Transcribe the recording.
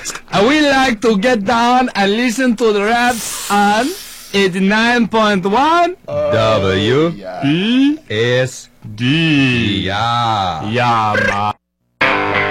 We like to get down and listen to the raps on 89.1 W E S D. Yeah. Yeah, man.